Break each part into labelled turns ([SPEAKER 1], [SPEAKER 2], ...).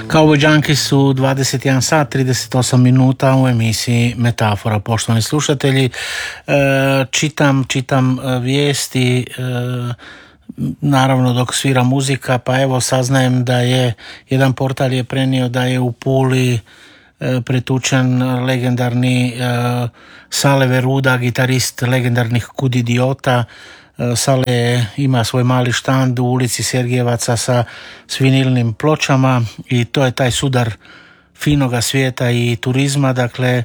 [SPEAKER 1] Cowboy Junkies su 21 sat 38 minuta u emisiji Metafora. Poštovani slušatelji, čitam vijesti, naravno dok svira muzika, pa evo saznajem da je jedan portal je prenio da je u Puli pretučen legendarni Sale Veruda, gitarist legendarnih Kud idiota. Sale ima svoj mali štand u ulici Sergejevaca sa vinilnim pločama i to je taj sudar finoga svijeta i turizma. Dakle,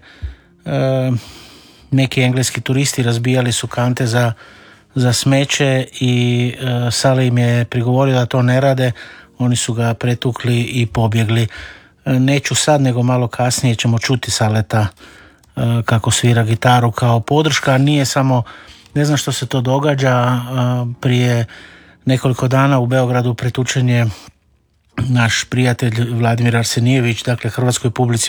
[SPEAKER 1] neki engleski turisti razbijali su kante za smeće i Sale im je prigovorio da to ne rade. Oni su ga pretukli i pobjegli. Neću sad, nego malo kasnije ćemo čuti Saleta kako svira gitaru kao podrška. Nije samo, ne znam što se to događa, prije nekoliko dana u Beogradu pretučen je naš prijatelj Vladimir Arsenijević, dakle hrvatskoj publici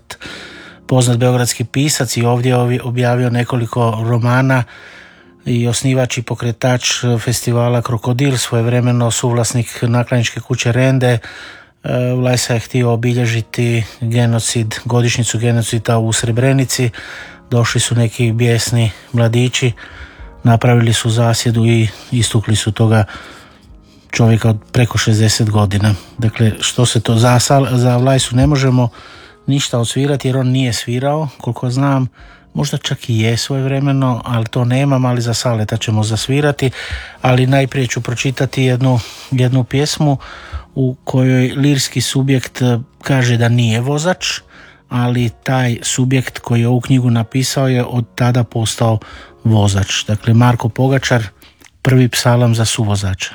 [SPEAKER 1] poznat beogradski pisac i ovdje objavio nekoliko romana i osnivač i pokretač festivala Krokodil, svojevremeno suvlasnik nakladničke kuće Rende. Vlajsa je htio obilježiti godišnjicu genocida u Srebrenici. Došli su neki bijesni mladići, napravili su zasjedu i istukli su toga čovjeka od preko 60 godina. Dakle, što se to za Vlajsu ne možemo ništa odsvirati jer on nije svirao, koliko znam, možda čak i je svojevremeno, ali to nemam, ali za Saleta ćemo zasvirati. Ali najprije ću pročitati jednu pjesmu u kojoj lirski subjekt kaže da nije vozač, ali taj subjekt koji je ovu knjigu napisao je od tada postao vozač. Dakle, Marko Pogačar, prvi psalam za suvozača.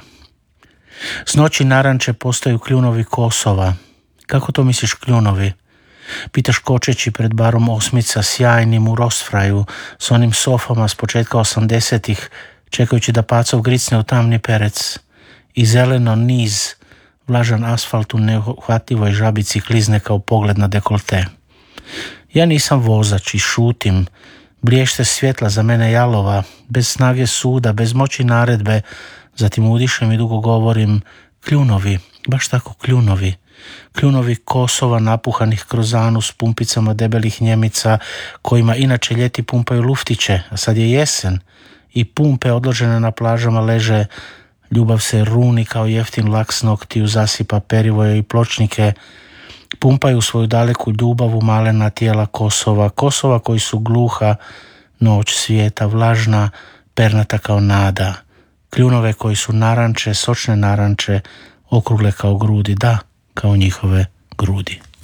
[SPEAKER 1] S noći naranče postaju kljunovi Kosova. Kako to misliš kljunovi? Pitaš kočeći pred barom Osmica, sjajnim u Rostfraju, s onim sofama s početka 80-ih, čekajući da pacov gricne u tamni perec. I zeleno niz, vlažan asfalt u neuhvatljivoj žabici klizne kao pogled na dekolte. Ja nisam vozač i šutim, blješte svjetla za mene jalova, bez snage suda, bez moći naredbe, zatim udišem i dugo govorim, kljunovi, baš tako kljunovi. Kljunovi Kosova napuhanih kroz anus pumpicama debelih Njemica, kojima inače ljeti pumpaju luftiće, a sad je jesen i pumpe odložene na plažama leže. Ljubav se runi kao jeftin laks noktiju, zasipa perivoje i pločnike, pumpaju svoju daleku ljubav u malena tijela Kosova koji su gluha, noć svijeta, vlažna, pernata kao nada, kljunove koji su naranče, sočne naranče, okrugle kao grudi, da, kao njihove grudi.